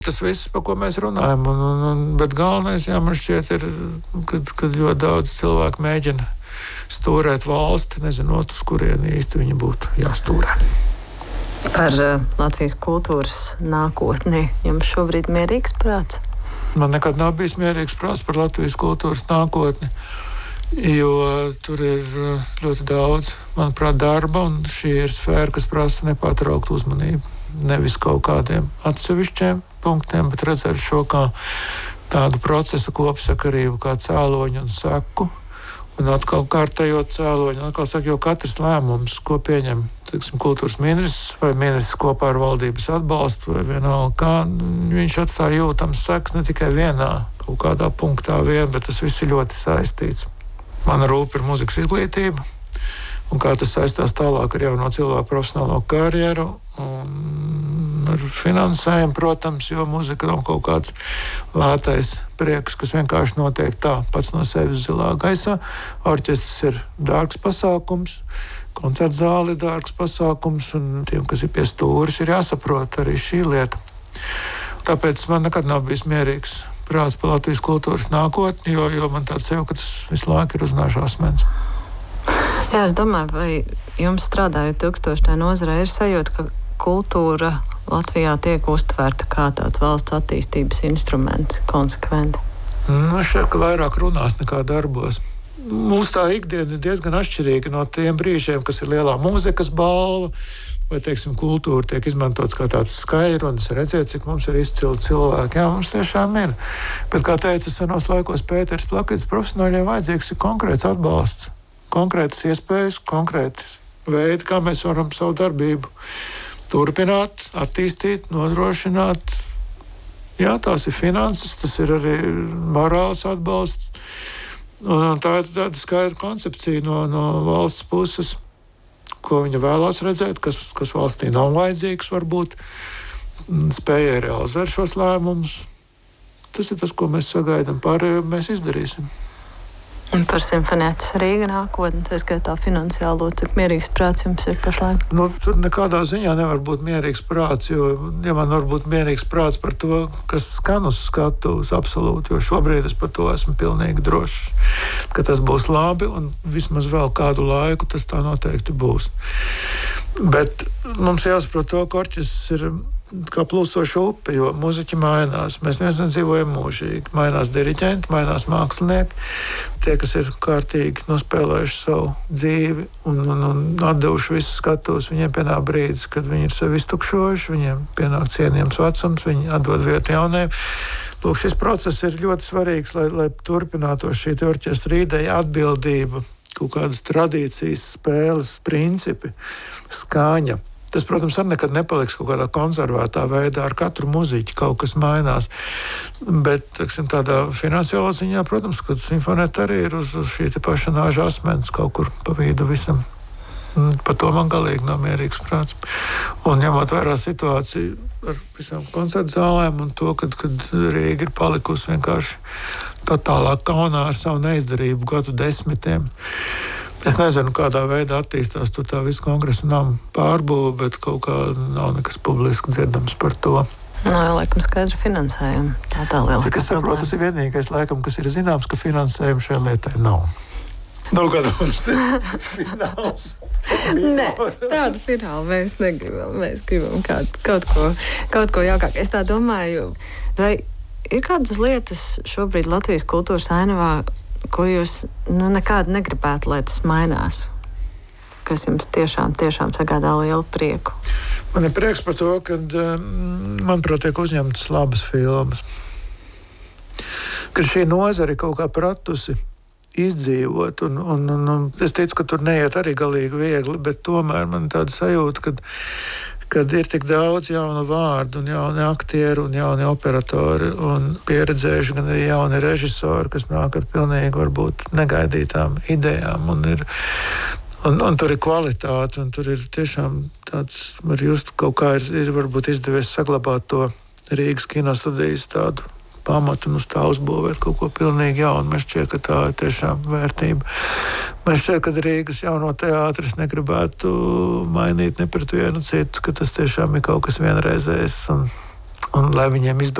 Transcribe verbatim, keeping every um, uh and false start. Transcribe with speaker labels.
Speaker 1: Tas viss, par ko mēs runājam, un, un, un, bet galvenais, jā, man šķiet, ir, kad, kad ļoti daudz cilvēku mēģina stūrēt valsti, nezinot, uz kurieni īsti viņi būtu jāstūrē.
Speaker 2: Par uh, Latvijas kultūras nākotni jums šobrīd mierīgs prāts?
Speaker 1: Man nekad nav bijis mierīgs prāts par Latvijas kultūras nākotni, jo tur ir ļoti daudz, manuprāt, darba, un šī ir sfēra, kas prasa nepārtrauktu uzmanību. Nevis kaut kādiem atsevišķiem punktiem, bet redzēt šo kā tādu procesu kopsakarību, kā cēloņu un seku, un atkal kārtējot cēloņu, un atkal saka, jo katrs lēmums, ko pieņem, teiksim, kultūras ministrs vai ministrs kopā ar valdības atbalstu vai vienalga kā, viņš atstāja jūtams seks ne tikai vienā kaut kādā punktā vien, bet tas viss ir ļoti saistīts. Mana rūpa ir mūzikas izglītība, un kā tas saistās tālāk ar jauno cilvēku profesionālo karjeru un ar finansējumu, protams, jo mūzika nav kaut kāds lētais prieks, kas vienkārši notiek tā, pats no sevis zilā gaisā. Orķestris ir dārgs pasākums, koncerta zāle ir dārgs pasākums, un tiem, kas ir pie stūris, ir jāsaprot arī šī lieta. Tāpēc man nekad nav bijis mierīgs prāts par Latvijas kultūras nākotni, jo, jo man tāds sev, ka tas visu laiku ir uznāšu asmens.
Speaker 2: Jā, es domāju, vai jums strādājot ilgstošajā nozarē ir sajūta, ka kultūra Latvijā tiek uztverta kā tāds valsts attīstības instruments konsekventi?
Speaker 1: Nu, šķiet, ka vairāk runās nekā darbos. Mūsu tā ikdiena ir diezgan atšķirīga no tiem brīžiem, kas ir lielā mūzikas balva, vai, teiksim, kultūra tiek izmantots kā tāds skairunis, redziet, cik mums ir izcili cilvēki. Jā, mums tiešām ir. Bet, kā teica senos laikos Pēters Plakits, profesionāļiem vajadzīgs ir konkrēts atbalsts, konkrētas iespējas, konkrētas veidi, kā mēs varam savu darbību turpināt, attīstīt, nodrošināt. Jā, tās ir finanses, tas ir arī morāls atbalsts. Un tā ir tāda skaidra koncepcija no, no valsts puses, ko viņa vēlās redzēt, kas, kas valstī nav vajadzīgs, varbūt spēja realizēt šos lēmumus. Tas ir tas, ko mēs sagaidām, pārējo mēs izdarīsim.
Speaker 2: Un par Simfonētas Rīga nākotni, tā skaitā finansiālo, cik mierīgs prāts jums ir pašlaik?
Speaker 1: Nu, tur nekādā ziņā nevar būt mierīgs prāts, jo, ja man var būt mierīgs prāts par to, kas skan uz skatuves, absolūti, jo šobrīd es par to esmu pilnīgi drošs, ka tas būs labi, un vismaz vēl kādu laiku tas tā noteikti būs. Bet mums jāsaprot to, ka orķestris ir kā plūstoša upe, jo muziķi mainās. Mēs neviens nedzīvojam mūžīgi. Mainās diriģenti, mainās mākslinieki. Tie, kas ir kārtīgi nospēlējuši savu dzīvi un, un, un atdevuši visu skatuves, viņiem pienāk brīdis, kad viņi ir sevi iztukšojuši, viņiem pienāk cienījams vecums, viņi atdod vietu jauniem. Lūk, šis process ir ļoti svarīgs, lai, lai turpinātos šī orķestra ideja, atbildība, kaut kādas tradīcijas, spēles, principi, skaņa. Tas, protams, arī nekad nepaliks kaut kādā konservētā veidā. Ar katru muziķi kaut kas mainās. Bet, teiksim, tādā finansiālā ziņā, protams, ka Simfonēta arī ir uz, uz šī te paša nāža asmens kaut kur pa vidu visam. Par to man galīgi nav mierīgs prāts. Un ņemot vērā situāciju ar visām koncertu zālēm un to, kad, kad Rīga ir palikusi vienkārši totālā kaunā ar savu neizdarību gadu desmitiem. Es nezinu, kādā veidā attīstās tur tā visa kongresa nama pārbūve, bet kaut kā nav nekas publiski dzirdams par to.
Speaker 2: Nav jau laikam skaidra finansējuma. Tā tā lielākā
Speaker 1: Cik es saprotu, tas ir vienīgais laikam, kas ir zināms, ka finansējuma šai lietai nav. Nu, kad mums ir fināls.
Speaker 2: Nē, tādu finālu mēs negribam. Mēs gribam kaut, kaut ko, kaut ko jaukāk. Es tā domāju, vai ir kādas lietas šobrīd Latvijas kultūras ainavā, ko jūs nu, nekādi negribētu, lai tas mainās, kas jums tiešām, tiešām sagādā lielu prieku?
Speaker 1: Man ir prieks par to, ka, manuprāt, tiek uzņemtas labas filmas. Ka šī nozara ir kaut kā pratusi izdzīvot, un, un, un, un es ticu, ka tur neiet arī galīgi viegli, bet tomēr man ir tāda sajūta, ka kad ir tik daudz jaunu vārdu un jauni aktieri un jauni operatori un pieredzējuši gan arī jauni režisori, kas nāk ar pilnīgi varbūt negaidītām idejām un, ir, un, un tur ir kvalitāte un tur ir tiešām tāds, var just kaut kā ir, ir varbūt izdevies saglabāt to Rīgas kinostudijas tādu pamatu un uz tā uzbūvēt kaut ko pilnīgi jaunu. Man šķiet, ka tā ir tiešām vērtība. Man šķiet, ka Rīgas jauno teātris negribētu mainīt ne pret vienu citu, ka tas tiešām ir kaut kas vienreizējs un un lai viņiem izdodas.